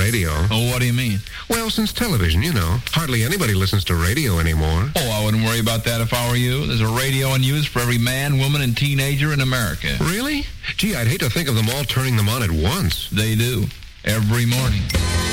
radio. Oh, what do you mean? Well, since television, you know, hardly anybody listens to radio anymore. Oh, I wouldn't worry about that if I were you. There's a radio in use for every man, woman, and teenager in America. Really? Gee, I'd hate to think of them all turning them on at once. They do. Every morning.